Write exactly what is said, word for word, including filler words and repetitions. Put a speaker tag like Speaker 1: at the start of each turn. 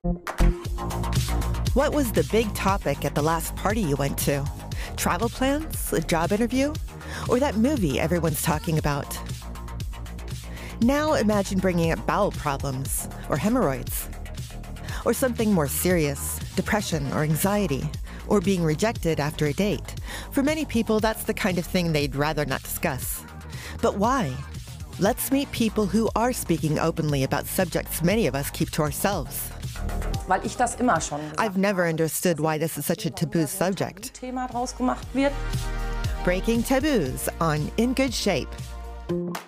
Speaker 1: What was the big topic at the last party you went to? Travel plans? A job interview? Or that movie everyone's talking about? Now imagine bringing up bowel problems or hemorrhoids. Or something more serious, depression or anxiety, or being rejected after a date. For many people, that's the kind of thing they'd rather not discuss. But why? Let's meet people who are speaking openly about subjects many of us keep to ourselves.
Speaker 2: Weil ich das immer schon gesagt
Speaker 1: I've never understood why this is such a taboo subject.
Speaker 2: Thema draus gemacht wird.
Speaker 1: Breaking taboos on In Good Shape.